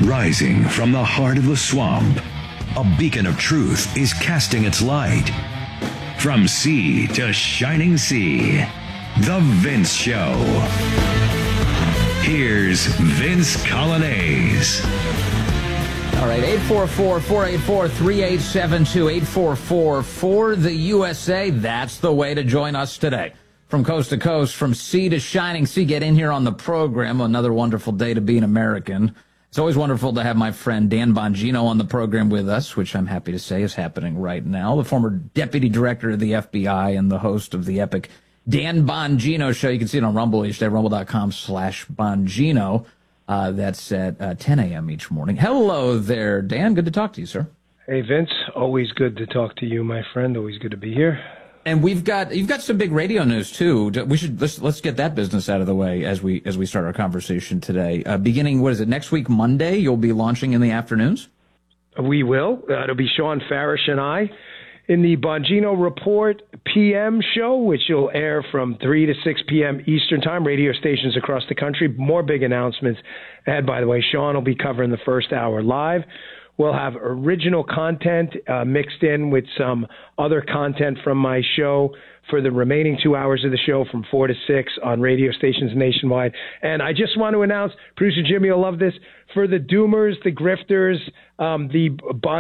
Rising from the heart of the swamp, a beacon of truth is casting its light. From sea to shining sea, The Vince Show. Here's Vince Coglianese. All right, 844-484-3872, 844-4-the-USA. That's the way to join us today. From coast to coast, from sea to shining sea, get in here on the program. Another wonderful day to be an American. It's always wonderful to have my friend Dan Bongino on the program with us, which I'm happy to say is happening right now. The former deputy director of the FBI and the host of the epic Dan Bongino Show. You can see it on Rumble each day, rumble.com/Bongino. That's at 10 a.m. each morning. Hello there, Dan. Good to talk to you, sir. Hey, Vince. Always good to talk to you, my friend. Always good to be here. And you've got some big radio news too. Let's get that business out of the way as we start our conversation today. Beginning, what is it, next week, Monday? You'll be launching in the afternoons. We will. It'll be Sean Farish and I in the Bongino Report PM show, which will air from 3 to 6 p.m. Eastern Time. Radio stations across the country. More big announcements ahead. By the way, Sean will be covering the first hour live. We'll have original content mixed in with some other content from my show for the remaining 2 hours of the show from 4 to 6 on radio stations nationwide. And I just want to announce, producer Jimmy will love this, for the doomers, the grifters, the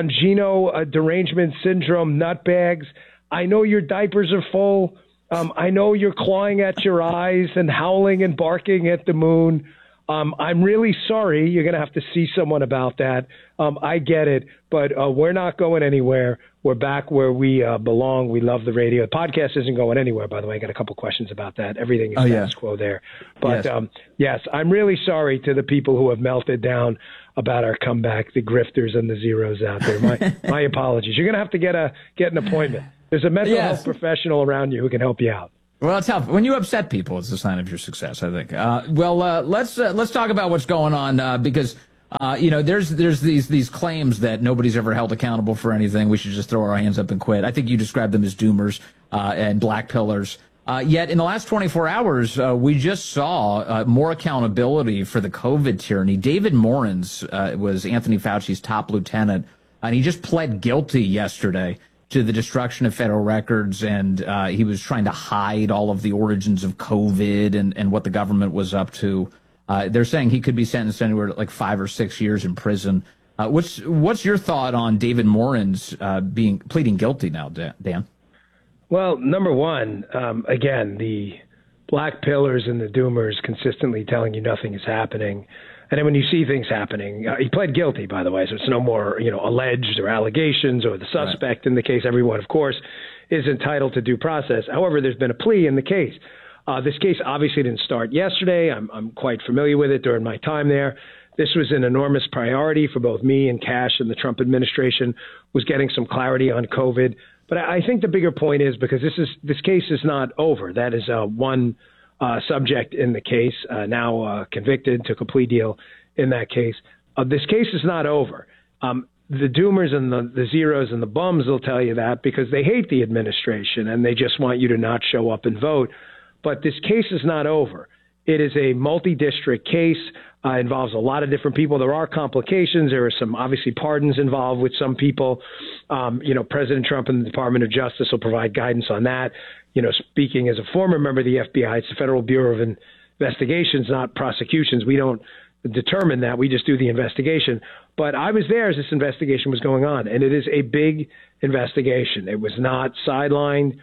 Bongino derangement syndrome nutbags, I know your diapers are full. I know you're clawing at your eyes and howling and barking at the moon. I'm really sorry. You're going to have to see someone about that. I get it, but we're not going anywhere. We're back where we belong. We love the radio. The podcast isn't going anywhere, by the way. I got a couple questions about that. Everything is status quo there. But yes, I'm really sorry to the people who have melted down about our comeback, the grifters and the zeros out there. My apologies. You're going to have to get an appointment. There's a mental health professional around you who can help you out. Well, it's helpful. When you upset people, it's a sign of your success, I think. Let's talk about what's going on because there's these claims that nobody's ever held accountable for anything. We should just throw our hands up and quit. I think you described them as doomers and black pillars. Yet in the last 24 hours, we just saw more accountability for the COVID tyranny. David Morins was Anthony Fauci's top lieutenant, and he just pled guilty yesterday to the destruction of federal records, and he was trying to hide all of the origins of COVID and what the government was up to. They're saying he could be sentenced anywhere like 5 or 6 years in prison. What's your thought on David Morins pleading guilty now, Dan? Well, number one, again, the black pillars and the doomers consistently telling you nothing is happening. And then when you see things happening, he pled guilty, by the way, so it's no more, alleged or allegations or the suspect in the case. Everyone, of course, is entitled to due process. However, there's been a plea in the case. This case obviously didn't start yesterday. I'm quite familiar with it during my time there. This was an enormous priority for both me and Kash and the Trump administration, was getting some clarity on COVID. But I think the bigger point is because this case is not over. That is one subject in the case, now convicted, took a plea deal in that case. This case is not over. The doomers and the zeros and the bums will tell you that because they hate the administration and they just want you to not show up and vote. But this case is not over. It is a multi-district case, involves a lot of different people. There are complications. There are some, obviously, pardons involved with some people. President Trump and the Department of Justice will provide guidance on that. Speaking as a former member of the FBI, it's the Federal Bureau of Investigations, not prosecutions. We don't determine that. We just do the investigation. But I was there as this investigation was going on, and it is a big investigation. It was not sidelined.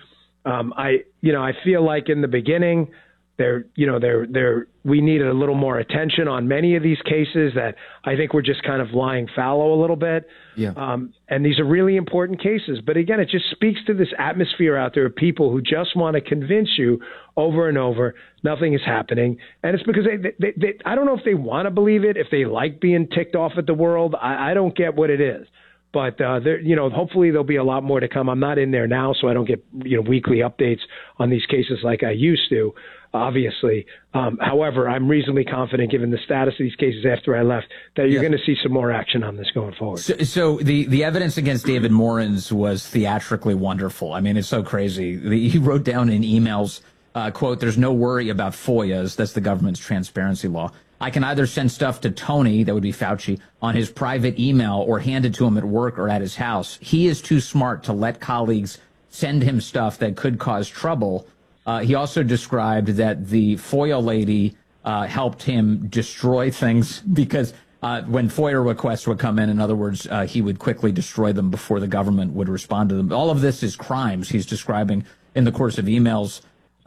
I feel like in the beginning, we needed a little more attention on many of these cases that I think we're just kind of lying fallow a little bit. Yeah. And these are really important cases. But again, it just speaks to this atmosphere out there of people who just want to convince you over and over nothing is happening. And it's because they I don't know if they want to believe it, if they like being ticked off at the world. I don't get what it is. But, hopefully there'll be a lot more to come. I'm not in there now, so I don't get, weekly updates on these cases like I used to, obviously. However, I'm reasonably confident, given the status of these cases after I left, that you're going to see some more action on this going forward. So the evidence against David Morins was theatrically wonderful. I mean, it's so crazy. He wrote down in emails, quote, "There's no worry about FOIAs." That's the government's transparency law. I can either send stuff to Tony, that would be Fauci, on his private email or hand it to him at work or at his house. He is too smart to let colleagues send him stuff that could cause trouble. He also described that the FOIA lady helped him destroy things because when FOIA requests would come in other words, he would quickly destroy them before the government would respond to them. All of this is crimes he's describing in the course of emails,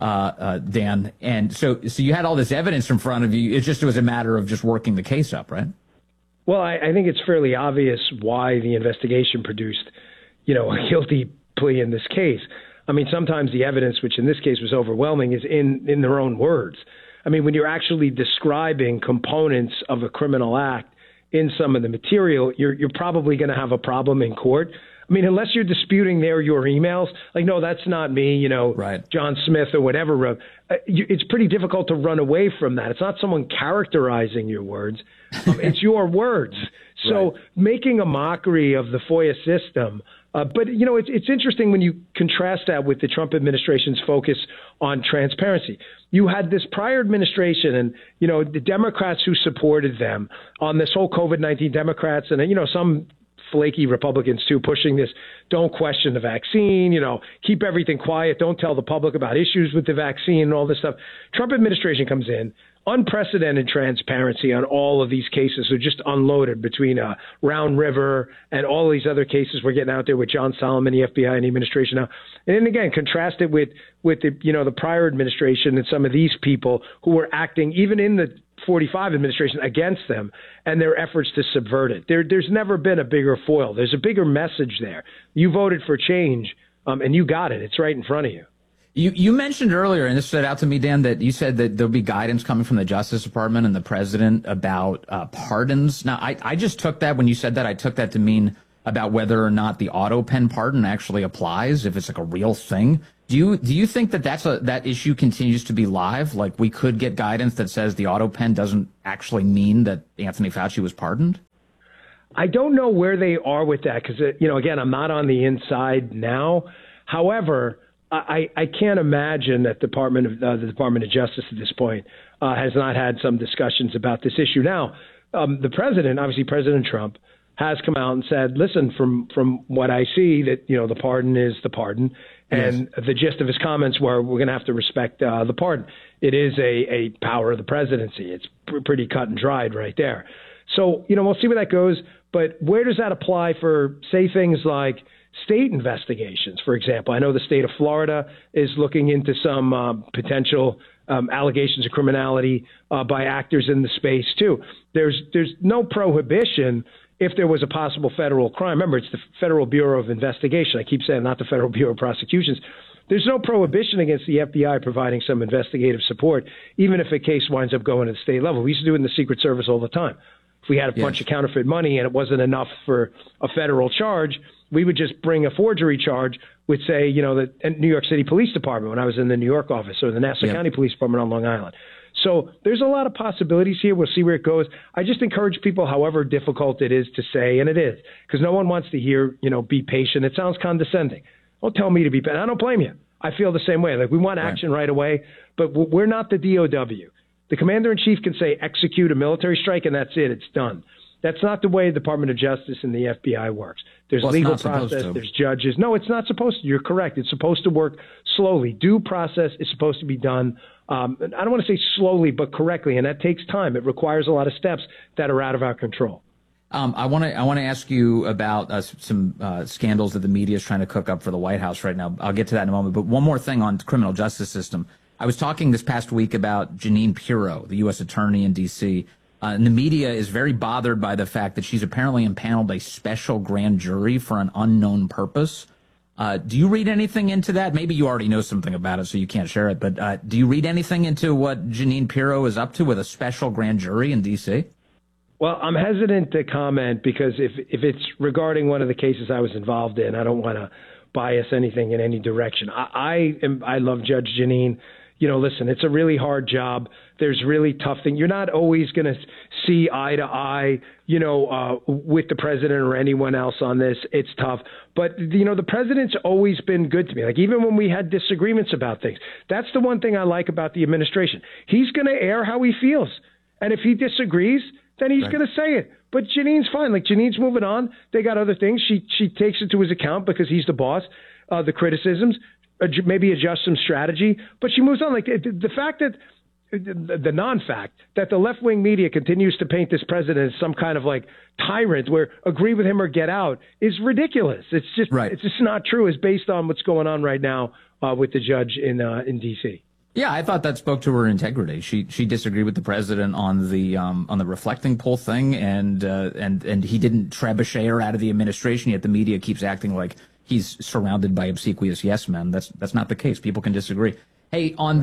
Dan. And so you had all this evidence in front of you. It was a matter of just working the case up, right? Well, I think it's fairly obvious why the investigation produced, a guilty plea in this case. I mean, sometimes the evidence, which in this case was overwhelming, is in their own words. I mean, when you're actually describing components of a criminal act in some of the material, you're probably going to have a problem in court. I mean, unless you're disputing your emails, like, no, that's not me, right. John Smith or whatever wrote. It's pretty difficult to run away from that. It's not someone characterizing your words. It's your words. So right. Making a mockery of the FOIA system. But, it's interesting when you contrast that with the Trump administration's focus on transparency. You had this prior administration and, the Democrats who supported them on this whole COVID-19 Democrats and, some flaky Republicans too, pushing this, don't question the vaccine, keep everything quiet, don't tell the public about issues with the vaccine and all this stuff. Trump administration comes in, unprecedented transparency on all of these cases are just unloaded between Round River and all these other cases we're getting out there with John Solomon, the FBI, and the administration now. And then again, contrast it with the the prior administration and some of these people who were acting even in the 45 administration against them and their efforts to subvert it. There's never been a bigger foil. There's a bigger message there. You voted for change, and you got it. It's right in front of you. You mentioned earlier, and this stood out to me, Dan, that you said that there'll be guidance coming from the Justice Department and the president about pardons. Now, I just took that, when you said that, I took that to mean about whether or not the auto pen pardon actually applies, if it's like a real thing. Do you think that that issue continues to be live? Like, we could get guidance that says the auto pen doesn't actually mean that Anthony Fauci was pardoned? I don't know where they are with that because, again, I'm not on the inside now. However, I can't imagine that the Department of Justice at this point has not had some discussions about this issue. Now, the president, obviously President Trump, has come out and said, listen, from what I see, that the pardon is the pardon, and yes. The gist of his comments were, we're going to have to respect the pardon. It is a power of the presidency. It's pretty cut and dried right there. So we'll see where that goes. But where does that apply for, say, things like state investigations, for example? I know the state of Florida is looking into some potential allegations of criminality by actors in the space, too. There's no prohibition if there was a possible federal crime. Remember, it's the Federal Bureau of Investigation. I keep saying not the Federal Bureau of Prosecutions. There's no prohibition against the FBI providing some investigative support, even if a case winds up going to the state level. We used to do it in the Secret Service all the time. If we had a bunch of counterfeit money and it wasn't enough for a federal charge, we would just bring a forgery charge with, say, the New York City Police Department when I was in the New York office, or the Nassau County Police Department on Long Island. So there's a lot of possibilities here. We'll see where it goes. I just encourage people, however difficult it is to say, and it is, because no one wants to hear, be patient. It sounds condescending. Don't tell me to be patient. I don't blame you. I feel the same way. Like, we want action right away, but we're not the DOW. The commander-in-chief can say execute a military strike, and that's it. It's done. That's not the way the Department of Justice and the FBI works. There's legal process. There's judges. No, it's not supposed to. You're correct. It's supposed to work slowly. Due process is supposed to be done. I don't want to say slowly, but correctly, and that takes time. It requires a lot of steps that are out of our control. I want to ask you about some scandals that the media is trying to cook up for the White House right now. I'll get to that in a moment. But one more thing on the criminal justice system. I was talking this past week about Jeanine Pirro, the U.S. attorney in D.C., and the media is very bothered by the fact that she's apparently impaneled a special grand jury for an unknown purpose. Do you read anything into that? Maybe you already know something about it, so you can't share it. But do you read anything into what Jeanine Pirro is up to with a special grand jury in D.C.? Well, I'm hesitant to comment because if it's regarding one of the cases I was involved in, I don't want to bias anything in any direction. I love Judge Jeanine. Listen, it's a really hard job. There's really tough things. You're not always going to see eye to eye, with the president or anyone else on this. It's tough. But, the president's always been good to me. Like, even when we had disagreements about things, that's the one thing I like about the administration. He's going to air how he feels. And if he disagrees, then he's going to say it. But Janine's fine. Like, Janine's moving on. They got other things. She takes it to his account because he's the boss, the criticisms, maybe adjust some strategy. But she moves on. Like, the fact that the non-fact that the left-wing media continues to paint this president as some kind of like tyrant where agree with him or get out is ridiculous. It's just It's just not true. It's based on what's going on right now with the judge in D.C. Yeah, I thought that spoke to her integrity. She disagreed with the president on the reflecting poll thing, and he didn't trebuchet her out of the administration. Yet the media keeps acting like he's surrounded by obsequious yes men. That's not the case. People can disagree. Hey, on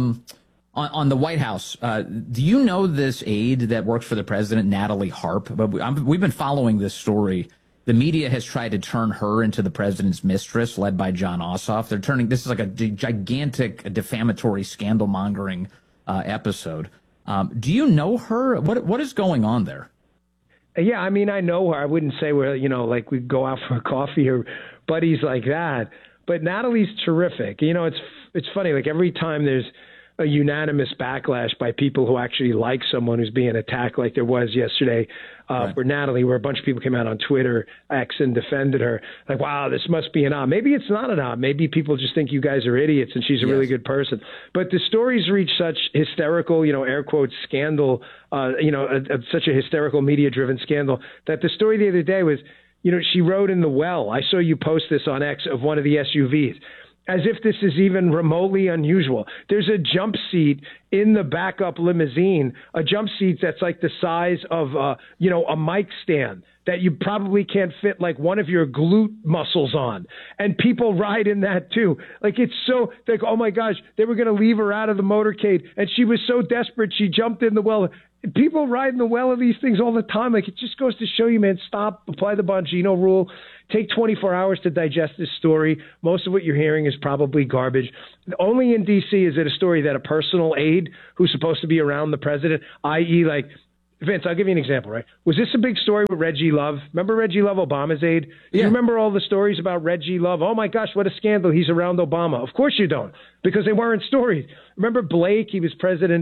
the White House, do you know this aide that works for the president, Natalie Harp? We've been following this story. The media has tried to turn her into the president's mistress, led by John Ossoff. This is like a gigantic defamatory scandal-mongering episode. Do you know her? What is going on there? Yeah, I mean, I know her. I wouldn't say like we go out for a coffee or buddies like that. But Natalie's terrific. It's funny. Like, every time there's a unanimous backlash by people who actually like someone who's being attacked, like there was yesterday for Natalie, where a bunch of people came out on Twitter, X, and defended her. Like, wow, this must be an op. Maybe it's not an op. Maybe people just think you guys are idiots and she's a really good person. But the stories reach such hysterical, air quotes, scandal, such a hysterical media-driven scandal that the story the other day was, she rode in the well. I saw you post this on X of one of the SUVs. As if this is even remotely unusual. There's a jump seat in the backup limousine, a jump seat that's like the size of, a mic stand that you probably can't fit like one of your glute muscles on. And people ride in that too. Like, it's so like, oh my gosh, they were going to leave her out of the motorcade. And she was so desperate, she jumped in the well. People ride in the well of these things all the time. Like, it just goes to show you, man, stop, apply the Bongino rule. Take 24 hours to digest this story. Most of what you're hearing is probably garbage. Only in D.C. is it a story that a personal aide who's supposed to be around the president, i.e. like, Vince, I'll give you an example, right? Was this a big story with Reggie Love? Remember Reggie Love, Obama's aide? Yeah. You remember all the stories about Reggie Love? Oh, my gosh, what a scandal. He's around Obama. Of course you don't, because they weren't stories. Remember Blake? He was President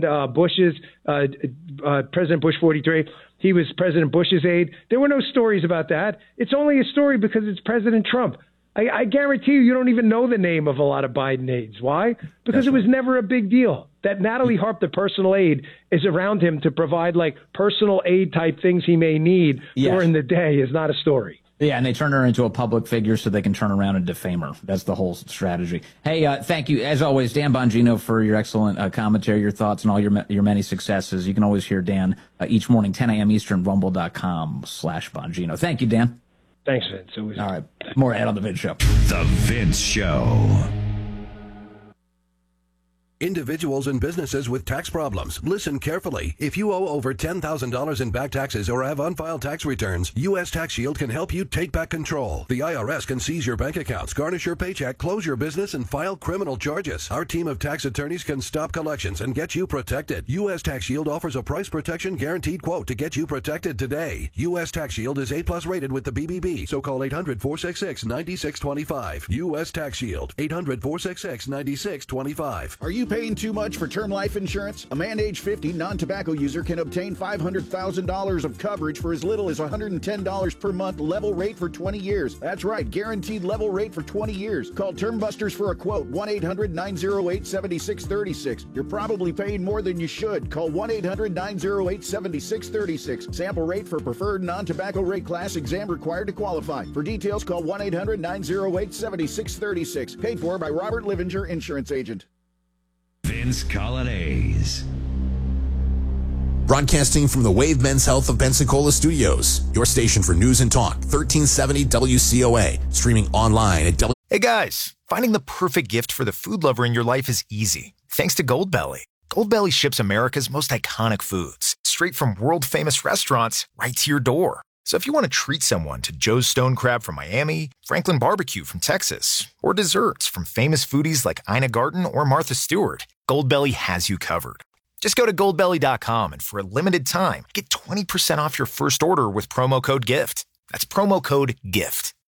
President Bush 43. He was President Bush's aide. There were no stories about that. It's only a story because it's President Trump. I guarantee you don't even know the name of a lot of Biden aides. Why? Because it was never a big deal. That Natalie Harp, the personal aide, is around him to provide like personal aid type things he may need during the day is not a story. Yeah, and they turn her into a public figure so they can turn around and defame her. That's the whole strategy. Hey, thank you, as always, Dan Bongino, for your excellent commentary, your thoughts, and all your many successes. You can always hear Dan each morning, 10 a.m. Eastern, rumble.com/Bongino. Thank you, Dan. Thanks, Vince. All right, more ahead on The Vince Show. The Vince Show. Individuals and businesses with tax problems. Listen carefully. If you owe over $10,000 in back taxes or have unfiled tax returns, U.S. Tax Shield can help you take back control. The IRS can seize your bank accounts, garnish your paycheck, close your business, and file criminal charges. Our team of tax attorneys can stop collections and get you protected. U.S. Tax Shield offers a price protection guaranteed quote to get you protected today. U.S. Tax Shield is A+ rated with the BBB, so call 800-466-9625. U.S. Tax Shield, 800-466-9625. Are you paying too much for term life insurance? A man age 50 non-tobacco user can obtain $500,000 of coverage for as little as $110 per month, level rate for 20 years. That's right, guaranteed level rate for 20 years. Call Term Busters for a quote, 1-800-908-7636. You're probably paying more than you should. Call 1-800-908-7636. Sample rate for preferred non-tobacco rate class, exam required to qualify. For details, call 1-800-908-7636. Paid for by Robert Livinger, Insurance Agent. Vince Coglianese. Broadcasting from the Wave Men's Health of Pensacola Studios, your station for news and talk, 1370 WCOA, streaming online at Hey guys, finding the perfect gift for the food lover in your life is easy, thanks to Goldbelly. Goldbelly ships America's most iconic foods, straight from world-famous restaurants right to your door. So if you want to treat someone to Joe's Stone Crab from Miami, Franklin Barbecue from Texas, or desserts from famous foodies like Ina Garten or Martha Stewart, Goldbelly has you covered. Just go to goldbelly.com and for a limited time, get 20% off your first order with promo code GIFT. That's promo code GIFT.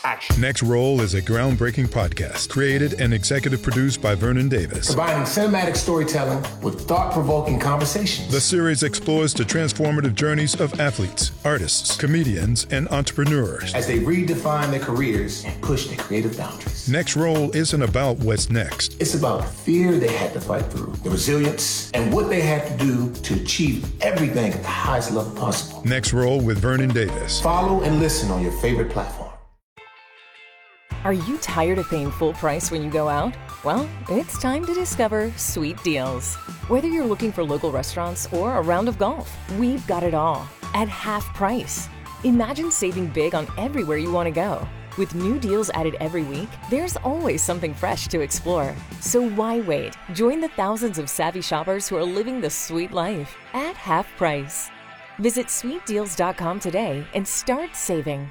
action. Next Roll is a groundbreaking podcast created and executive produced by Vernon Davis. Combining cinematic storytelling with thought-provoking conversations. The series explores the transformative journeys of athletes, artists, comedians, and entrepreneurs as they redefine their careers and push their creative boundaries. Next Roll isn't about what's next. It's about the fear they had to fight through, the resilience, and what they had to do to achieve everything at the highest level possible. Next Roll with Vernon Davis. Follow and listen on your favorite platform. Are you tired of paying full price when you go out? Well, it's time to discover Sweet Deals. Whether you're looking for local restaurants or a round of golf, we've got it all at half price. Imagine saving big on everywhere you want to go. With new deals added every week, there's always something fresh to explore. So why wait? Join the thousands of savvy shoppers who are living the sweet life at half price. Visit sweetdeals.com today and start saving.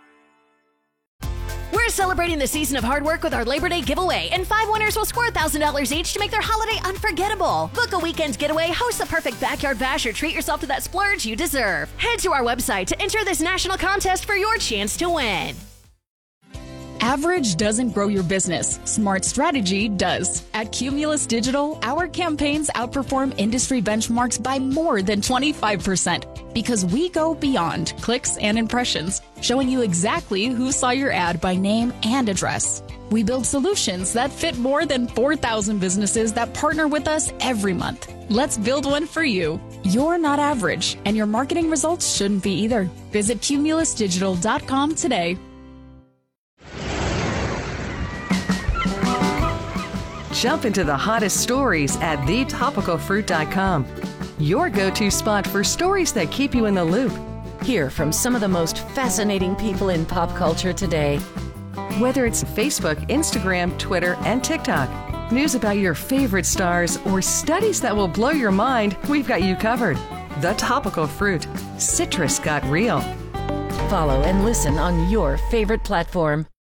We're celebrating the season of hard work with our Labor Day giveaway, and 5 winners will score $1,000 each to make their holiday unforgettable. Book a weekend getaway, host the perfect backyard bash, or treat yourself to that splurge you deserve. Head to our website to enter this national contest for your chance to win. Average doesn't grow your business. Smart strategy does. At Cumulus Digital, our campaigns outperform industry benchmarks by more than 25% because we go beyond clicks and impressions, showing you exactly who saw your ad by name and address. We build solutions that fit more than 4,000 businesses that partner with us every month. Let's build one for you. You're not average, and your marketing results shouldn't be either. Visit cumulusdigital.com today. Jump into the hottest stories at thetopicalfruit.com. Your go-to spot for stories that keep you in the loop. Hear from some of the most fascinating people in pop culture today. Whether it's Facebook, Instagram, Twitter, and TikTok, news about your favorite stars, or studies that will blow your mind, we've got you covered. The Topical Fruit. Citrus got real. Follow and listen on your favorite platform.